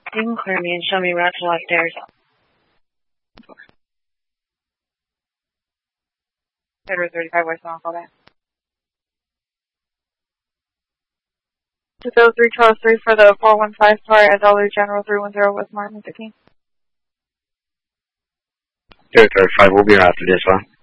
You can clear me and show me route to left stairs. Federal 35 West on call back. 203 Charles 3 for the 415 car at Dollar General 310 West Martin Luther King. 035 will be after this one.